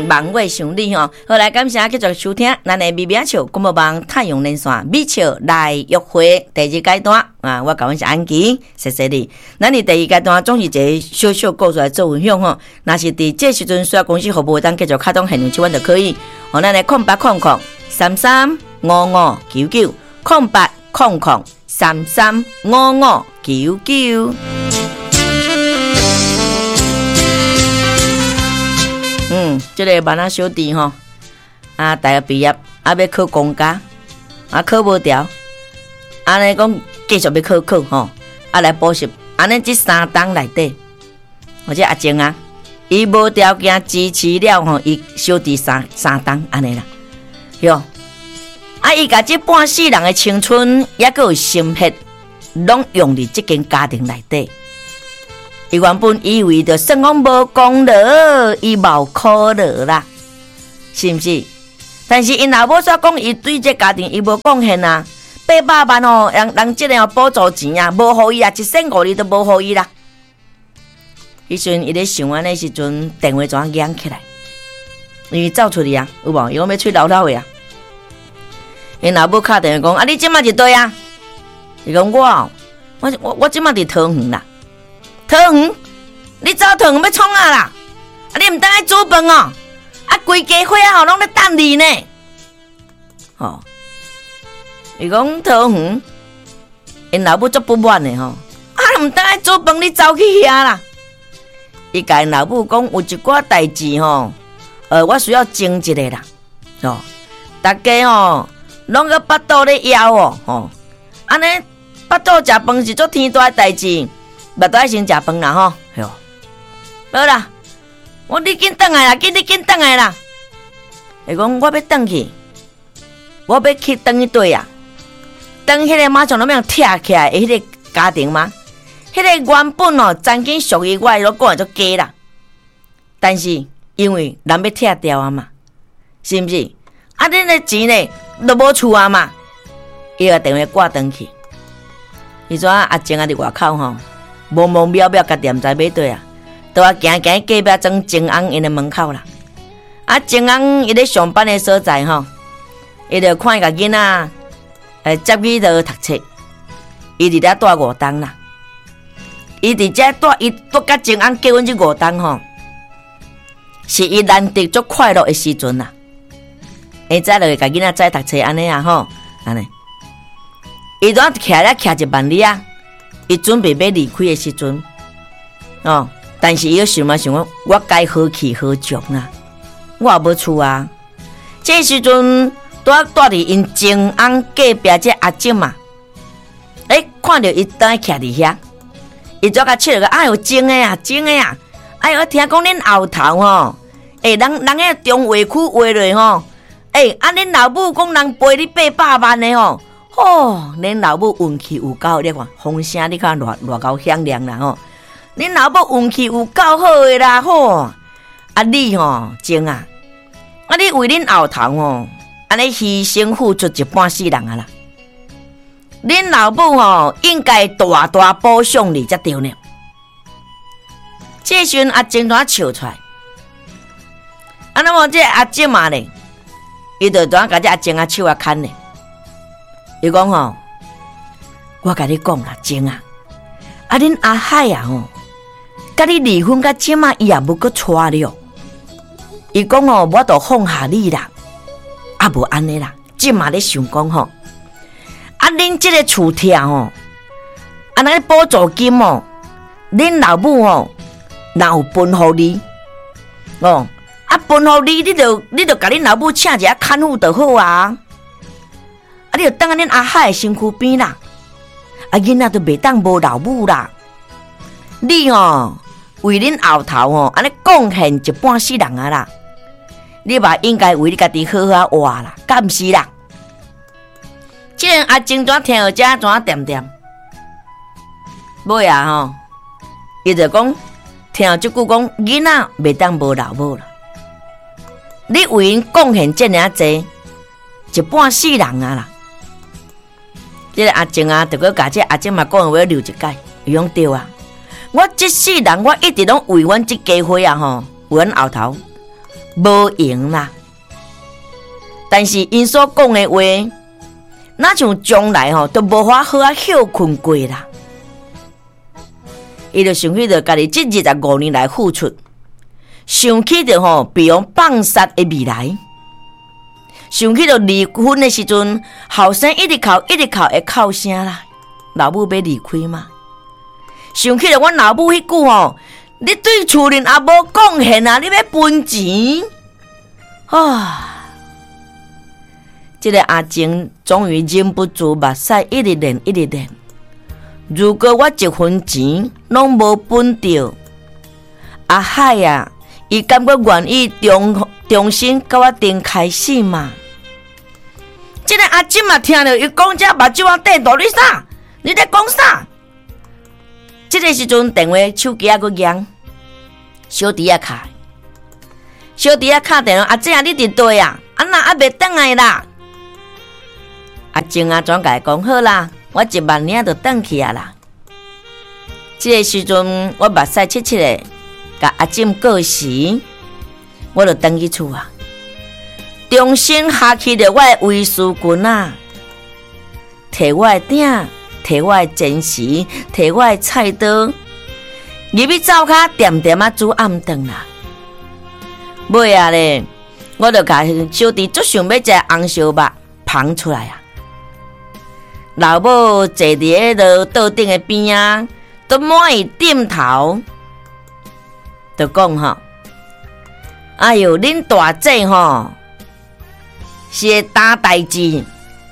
望月想你吼。好来，感谢继续收听咱的咪咪笑广播网太阳连线咪笑来约会第二阶段啊！我甲阮是安琪，谢谢你。咱的第一阶段总是一个小小故事来做分享吼。若是伫这时阵需要公司服务，当继续开通现场手腕就可以。好，咱来0800335599。这个万那小弟吼，啊，大学毕业啊，要考公家，啊，考无掉，安尼讲继续要考吼，啊来补习，安尼这3档内底，或者阿静啊，伊无条件支持了吼，伊小弟三档安尼啦，哟，啊，伊甲这半世人的青春也个有心血，拢用伫这间家庭内底。伊原本以为着算讲无功劳，伊无考劳啦，是毋是？但是因老母说讲，伊对这家庭伊无贡献啊，800万哦，人这个补助钱啊，无互伊啊，15000都无互伊啦。迄阵伊咧想安尼时阵，电话怎响起来？因为走出去啊，有无？伊讲要吹老的啊。因老母敲电话讲：啊，你即马伫佗啊？伊讲我即马伫桃园啦。桃园，你走桃园要创啊啦？啊，你毋当爱煮饭哦？啊，规家伙啊，拢咧等你呢。吼，伊讲桃园，因老母足不满的吼。啊，毋当爱煮饭，你走去遐啦。伊甲因老母讲，有一寡代志吼，我需要争一个啦。吼，大家吼，拢个巴肚咧枵哦，吼，安尼巴肚食饭是做天大的代志。目都爱先食饭啦吼，哟，好啦，你紧转来啦，你紧转来啦。伊讲我要转去，我要去转去对啊，转迄个马上拢要拆起来的迄个家庭吗？迄个原本哦，曾经属于我的，都讲做假啦。但是因为人要拆掉啊嘛，是毋是？啊，恁的钱呢都无厝啊嘛，伊个电话挂转去。伊说阿静啊伫外口吼。茫茫渺渺，甲店在买对啊，都啊行隔壁装静安因的门口啦。啊，静安伊咧上班的所在吼，伊就看伊个囡仔，接去就读册，伊伫遐住5档啦。伊伫遮住，伊住甲静安结婚这5档吼，是伊难得足快乐的时阵啦。伊再落去甲囡仔再读册安尼啊吼，安尼，伊怎徛咧徛一万里啊？伊准备要离开的时阵，哦，但是伊又想讲，我该何去何从啊？我也无厝啊。这时阵住伫因静安隔壁这阿静嘛，看到伊当徛伫遐，伊就甲笑个，哎呦，静的啊，静的啊！哎呦，我听讲恁后头吼，人个中华区话落吼，恁老母讲人赔你800万的吼。哦，恁老母运气有够，你看风声你看偌够响亮啦吼！恁老母运气有够好的啦吼！啊你吼静啊，啊你为恁后头吼，安尼牺牲付出一半世人啊啦！恁老母吼应该大大褒奖你才对呢。这时阵阿静怎笑出来？啊那么这阿静嘛咧，伊就怎甲这阿静啊手啊牵咧？伊讲吼，我甲你讲啦，静啊，恁阿海啊吼，甲你离婚甲即马伊也无搁娶了。伊讲吼，我都放下你啦，啊无安尼啦，即马咧想讲吼，恁即个厝厅吼，那补助金哦，恁老母吼，若有分互你，哦，分互你，你就甲恁老母请一下看护就好啊。你就等下恁阿海的身躯边啦，囡仔都袂当无老母啦。你哦，为恁后头哦，安尼贡献一半世人啊啦，你嘛应该为你家己好好活啦，敢毋是啦？即个阿静怎听到这怎点点？尾啊吼，伊就讲听到即句讲囡仔袂当无老母啦，你为因贡献这尔济，一半世人啊啦。这个阿静啊，就搁甲这阿静嘛讲话留一解，伊讲对啊。我这世人我一直拢为阮这家伙啊吼，为阮后头无用啦。但是因所讲的话，哪像将来都无法好啊休困过啦。伊就想起着家己这25年来付出，想起着被人放杀的未来，想起着离婚的时阵，后生一直哭会哭声啦，老母要离开嘛。想起着阮老母迄句你对厝人也无贡献啊，你要分钱啊！这个阿静终于忍不住目屎一直流。如果我一分钱拢无分到，阿海啊，伊感觉愿意重新甲我顶开始嘛？这个阿静嘛听着伊讲这目睭啊瞪大，你啥？你在讲啥？这个时阵电话手机还佫响，小弟啊卡电话，阿静啊，你伫对啊？啊那还袂转来啦？阿静啊，转甲伊讲好啦。我1万领就转去啊啦！这个时阵，我目屎切的，甲阿静过时，我就转去厝啊，重新下起着我的卫士裙啊，摕我的鼎，摕我的煎匙，摕我的菜刀，入去灶骹点点啊煮暗顿啦。尾啊咧，我就甲小弟足想要食红烧肉捧出来啊！老母坐伫迄个桌顶的边啊，都满意点头，就讲哎哟，恁大姐是会担代志一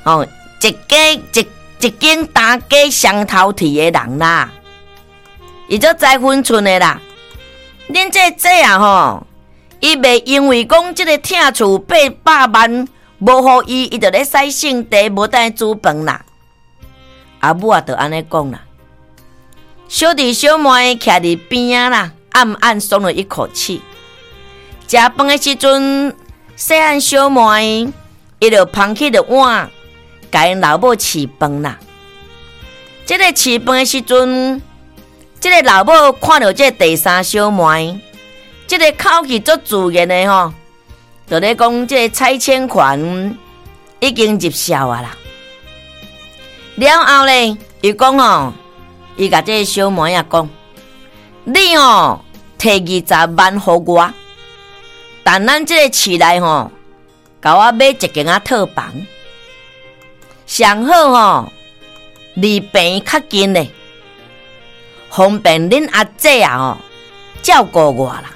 斤担家双头蹄的人啦，伊做知分寸的啦。恁这姐啊伊袂因为讲这个疼厝800万无互伊就咧使性地无等煮饭啦。阿母啊，就安尼讲啦。小弟小妹徛伫边啊啦，暗暗松了一口气。食饭的时阵，细汉小妹伊就捧起着碗，甲因老母饲饭啦。这个饲饭的时阵，这个老母看到这第三小妹，这个口气足自然的就咧讲这个蔡千款已经入校啊啦。了后咧，伊讲伊甲这个小妹仔讲，你摕20万互我，但咱这个市内甲我买一间套房，上好离病较近咧，方便恁阿姐啊照顾我啦。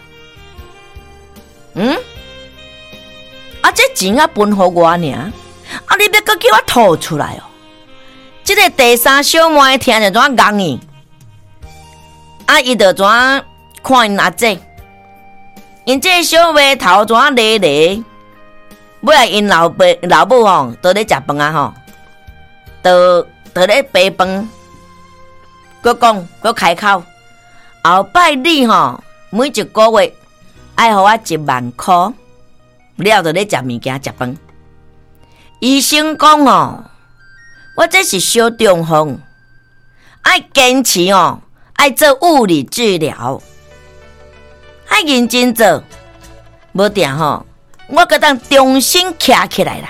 这钱啊分互我尔，你要搁叫我吐出来这个第三小妹听着怎讲伊，伊就怎看因阿姐，因这小妹头怎咧咧，尾来因老母都咧食饭啊都咧备饭，佫开口，后摆你每一个月爱互我1万块，了就咧食物件食饭。医生讲我这是小中风，爱坚持爱做物理治疗，爱认真做，无定我可当重新站起来啦。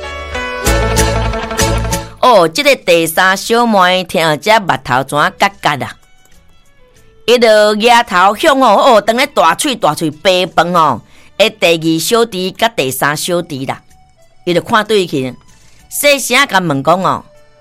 这个第三小妹听到这目头怎角角啦，伊就额头向当咧大喙白饭的第二小弟甲第三小弟啦，伊就看对去，细声甲问讲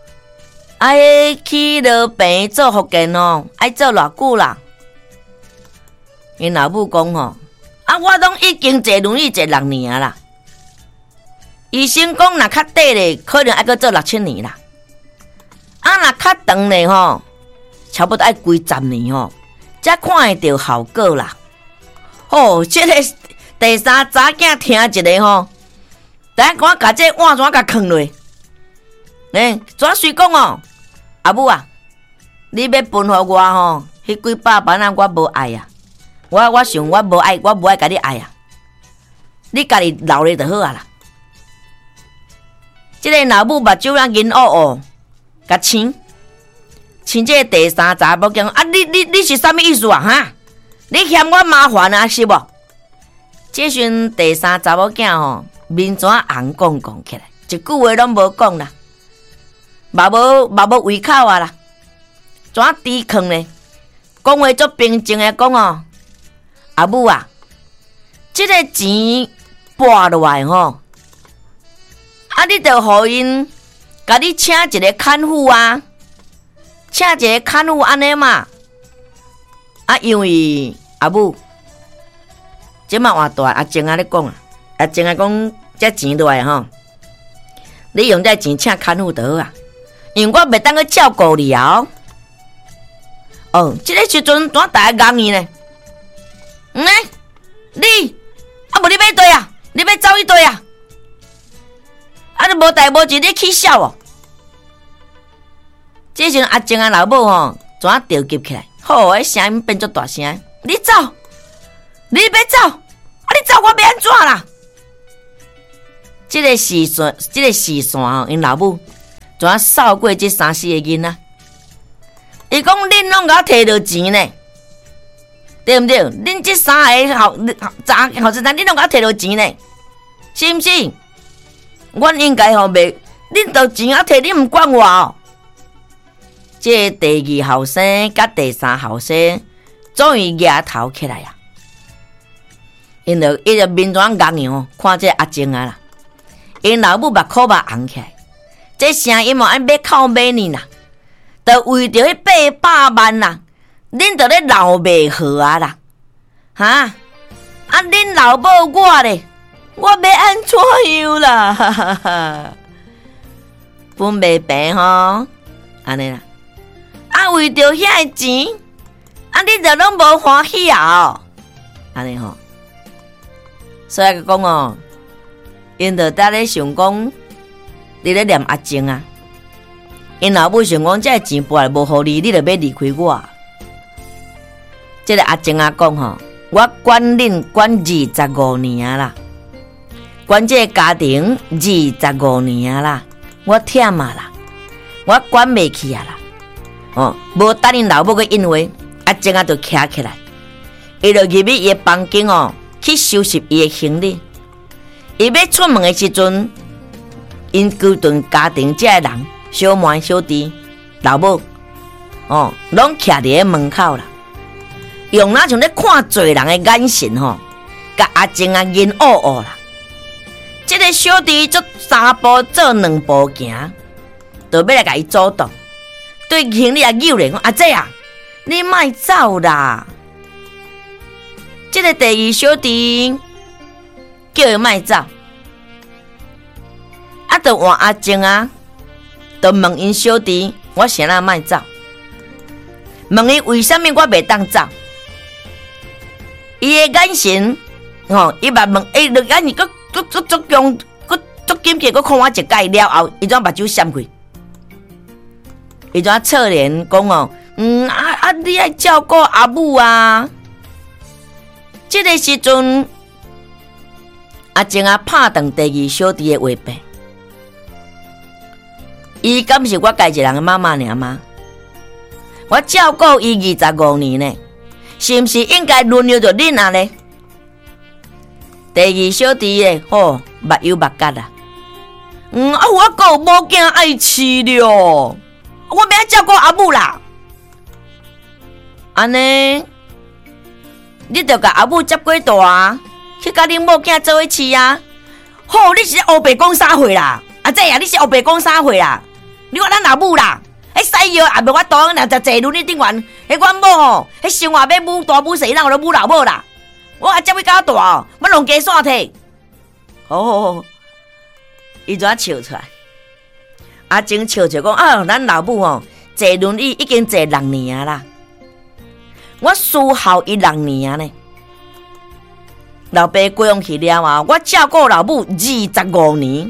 去落病做复健爱做偌久啦？因老母讲我拢已经坐轮椅坐6年啦。医生讲若较短咧，可能还佫做6-7年啦。若较长咧差不多要几10年才看会到效果啦。这个第三查囝听一个等下我甲这碗怎甲放落？怎随讲阿母啊，你要分互我迄几百万啊，我无爱啊。我想我无爱甲你爱啊。你家己留咧就好啊啦。这个老母目睭啊银乌，甲青这个第三查某囝你是啥物意思啊？你嫌我麻烦啊是无？ 这阵第三查某囝吼，面怎红讲起来，一句话拢无讲啦，嘛无胃口啊啦，怎低坑呢？讲话足平静的讲哦，阿母啊，这个钱拨落来吼，啊，你着互因，甲你请一个看护啊，请一个看护安尼嘛。啊，因为阿母，即马换大阿静啊咧讲啊，阿静啊讲，这钱落来吼，你用这钱请看护就好啊，因为我袂当去照顾你哦。哦，这个时阵怎大家讲伊呢？你啊，无你要对啊？你要走去对啊？啊，你无代无志，你起笑哦。这时阿静啊老母吼，怎调急起来？好，迄声音变作大声。你走，你要走，啊！你走，我要安怎啦？这个时线吼，因老母怎扫过这3、4个囡仔？伊讲恁拢甲我摕到钱呢，对毋对？恁这3个后生仔，恁拢甲我摕到钱呢，是毋是？我应该吼袂，恁到钱啊摕，你毋管我哦。这第2后生甲第3后生终于举头起来啊！因着伊着面转硬样看这阿静啊啦，因老母目口目红起来，这声音嘛按要靠买呢啦，着为着迄800万啦，恁着咧闹袂好啊啦，哈！啊恁老母我咧，我要安怎样啦？哈哈哈！分袂平吼，安尼啦。啊，为着遐个钱，啊，你着拢无欢喜啊！哦，安尼吼，所以讲哦，因着在咧想讲，你咧念阿静啊，因老母想讲，这钱拨来无互你，你着要离开我。这个阿静啊讲吼，我管恁管25年啊啦，管这个家庭25年啊啦，我忝啊啦，我管袂起啊啦。哦，无等恁老母个因为阿静啊，就徛起来，伊就入去伊个房间哦，去收拾伊个行李。伊要出门的时阵，因规顿家庭这个人，小妹、小弟、老母，哦，拢徛伫个门口啦，用那像咧看做人的眼神吼，甲阿静啊nhìn嗷嗷啦。这个小弟做3步做2步行，就要来甲伊阻挡。对行李也扭咧，讲阿姐啊，你莫走啦！这个第2小弟叫伊莫走，啊，就换阿静啊，就问因小弟，我谁人莫走？问伊为什么我袂当走？伊的眼神，吼，伊嘛问，就眼神佫足强，佫足紧切，佫看我一界了后，伊怎目睭闪开？伊怎侧脸讲哦，你爱照顾阿母啊！这个时阵，阿静啊拍断第2小弟的话柄，伊敢是我家一人的妈妈尔吗？我照顾伊25年呢，是毋是应该轮流着恁啊呢？第2小弟诶，吼，目睭目角啦，我还有某囝爱饲了。我要照顾阿母啦，安尼，你着甲阿母接过大，去甲恁某囝做伙饲啊！好，你是黑白讲啥货啦？阿姐啊，你是黑白讲啥货啦？你话咱阿母啦，迄西药也无我当，若就坐轮椅顶完，迄阮某吼，迄生活要母大母细，哪有咧母老母啦？我还接去较大哦，要弄家线摕。好，伊怎笑出来？阿静笑讲啊，咱老母吼坐轮椅已经坐6年啊啦，我伺候伊6年啊呢。老爸过往去了啊，我照顾老母25年，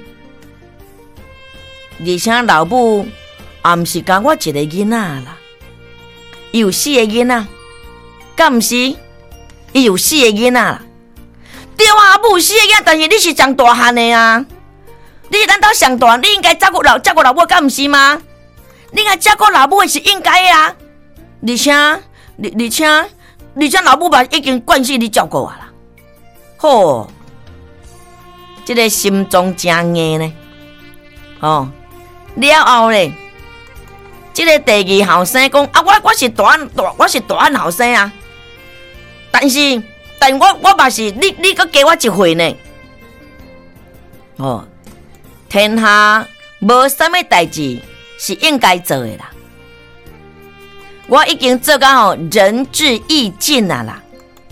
而且老母也毋是甲我一个囡仔啦，伊有4个囡仔，敢毋是？伊有4个囡仔啦，对啊，阿母有4个囡仔，但是你是上大汉的啊。你是咱兜上大，你应该照顾老母，敢毋是吗？你应该照顾老母的是应该的啊！而且老母吧已经惯势你照顾我啦。 吼，这个心中真硬呢。哦，了后咧，这个第二后生讲啊，我是大汉后生啊，但我嘛是你搁加我一岁呢。哦，天下无啥物代志是应该做的啦。我已经做到吼仁至义尽啊啦。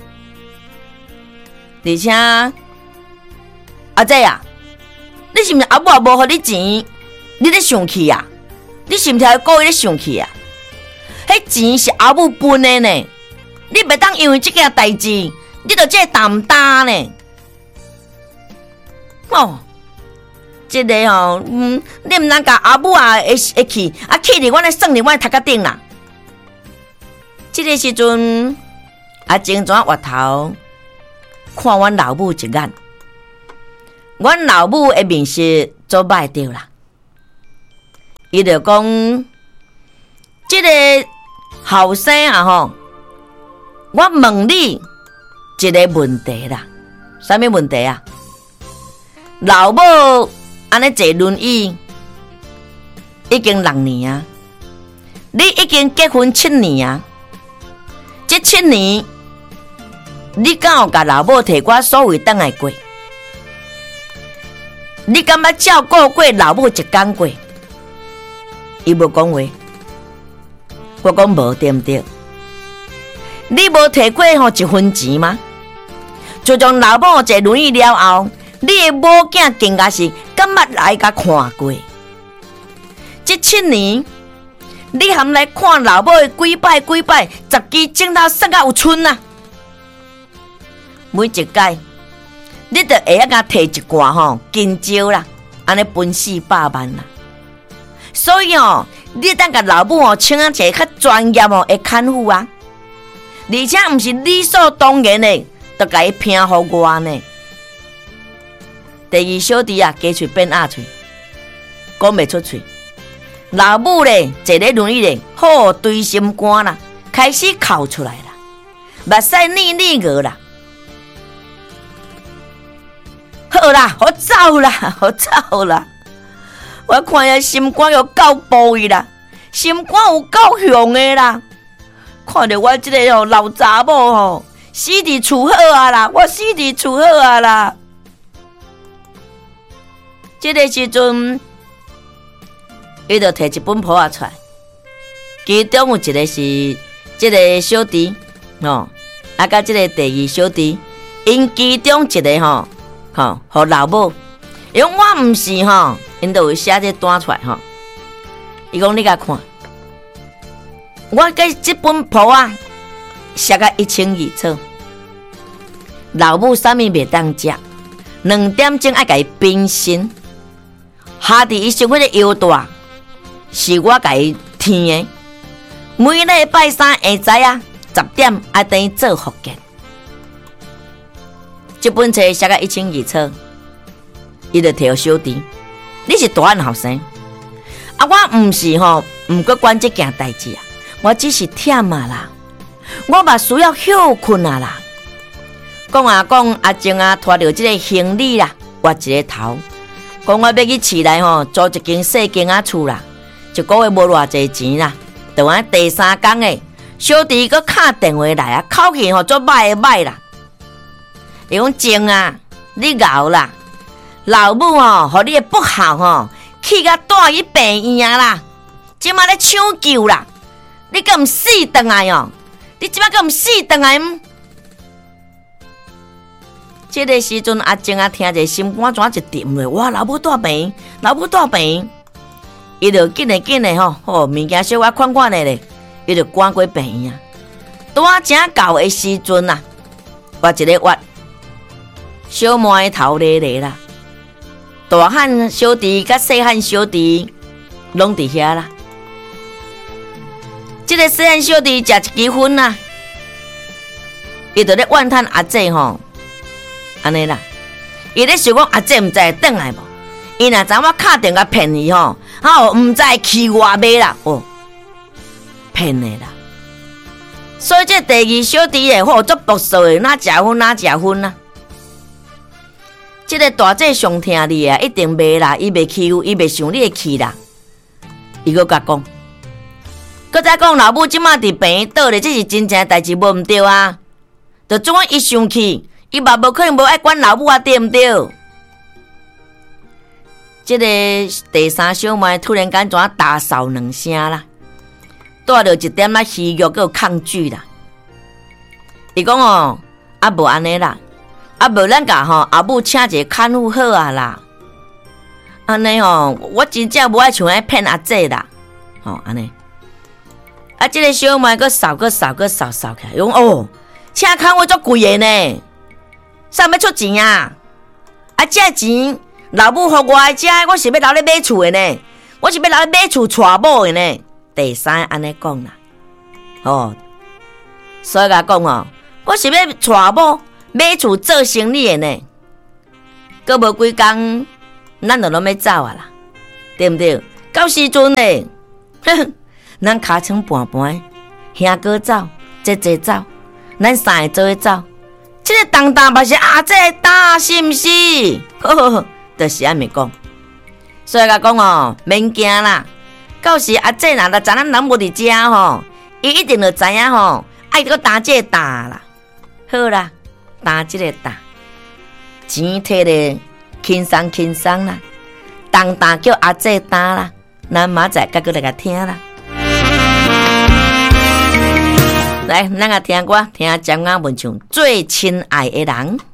而且阿姐啊，你是毋是阿母也无互你钱，你咧生气啊？你是毋是还故意咧生气啊？迄钱是阿母分的呢，你袂当因为这件代志，你就这担担呢？哦，这个哦，你毋通甲阿母啊会气，啊气伫阮咧算伫阮头壳顶啦。这个时阵，阿静转回头看阮老母一眼，阮老母的面色做歹着啦。伊就讲，这个后生啊吼，我问你一个问题啦，啥物问题啊？老母安尼坐轮椅已经6年啊，你已经结婚7年啊，这7年你敢有甲老母摕我所谓倒来过？你敢捌照顾过老母一天过？伊无讲话，我讲无对毋对？你无摕过吼1分钱吗？自从老母坐轮椅了后，你的某囝更加是敢捌来甲看过？这7年，你含来看老母的几摆10支镜头算到有剩啊！每一届，你就会甲摕一罐吼金蕉啦，安尼分400万啦。所以哦，你当甲老母哦请一个较专业哦的看护啊，而且毋是理所当然的，就甲伊拼互我呢。第二小弟啊，鸡喙变鸭喙，讲袂出喙。老母咧坐咧轮椅咧，好堆心肝啦，开始哭出来啦，目屎腻额啦。好啦，我走啦。我看遐心肝又够暴伊啦，心肝有够凶的啦。看着我这个吼老查某吼，死伫厝好啊啦，我死伫厝好啊啦。这个时阵，伊就摕一本簿仔出来，其中有一个是这个小弟吼，啊，甲这个第二小弟，因其中一个吼，互老母，因为我毋是吼。因就有写这单出来吼，伊讲你甲看，我甲这本簿啊写到1,200册，老母啥物袂当食，2点钟爱甲伊冰心，下伫伊身躯的腰带是我甲伊添的，每礼拜3下午啊10点爱等伊做复健。这本册写到1,200册，伊就摕互小弟。你是大汉后生，啊，我毋是吼，毋过管这件代志啊，我只是忝啊啦，我嘛需要休困啊啦。讲阿静啊，拖着这个行李啦，挖一个头，讲我要去市内吼租一间细间仔厝啦，一个月无偌济钱啦。就安第3天诶，小弟佫敲电话来啊，口气吼足歹啦。伊讲静啊，你熬啦。老母哦，互你的不孝吼，气甲带去病院啦！即马咧抢救啦，你敢毋死倒来哦？你即马敢毋死倒来？这个时阵，阿静啊，听者心肝怎一沉咧？哇，老母带病，伊就紧诶吼，物件小可款诶咧，伊就赶过病院。拄啊正到的时阵啊，挖一个挖，小妹头咧啦。大汉小弟甲细汉小弟拢伫遐啦。这个细汉小弟食一支薰啊，伊就咧怨叹阿姐吼，安尼啦。伊咧想讲阿姐毋知会转来无？伊若知我敲电话骗伊吼，毋知去外卖啦，骗的啦。所以这第二小弟诶，足毒素诶，哪食薰啦。 个大姐上疼你啊，一定袂啦，伊袂欺负，伊袂想你会气啦。伊搁甲讲，搁再讲老母即马伫病院倒咧，这是真正代志，无毋对啊。就总伊生气，伊嘛无可能无爱管老母啊，对毋对？这个第三小妹突然间怎大扫两声啦，带着一点仔虚弱，搁有抗拒啦。伊讲哦，啊无安尼啦，啊无咱甲吼阿母请一个看护好啊啦。安尼吼，我真正无爱像爱骗阿姐啦，吼安尼。啊，这个小妹搁扫起来，讲哦，请看护足贵的呢，啥要出钱啊？啊，这钱老母互我的，这我是要留咧买厝的呢，我是要留咧买厝娶某的呢。第三安尼讲啦，哦，所以甲讲哦，我是要娶某买厝做生意的呢。搁无几工，咱就拢要走啊啦，对毋对？到时阵呢，咱尻川盘盘，兄哥走，姐姐走，咱三个做伙走。这个当当嘛是阿姐打，是毋是？就是安尼讲。所以甲讲哦，免惊啦。到时阿姐若知咱人无伫遮吼，伊一定就知影吼，爱搁打这个打啦。好啦，打这个打，钱摕咧轻松啦。当当叫阿姐打啦，咱明仔再搁来甲听啦。来，咱个听歌，听江雅文唱《最亲爱的人》。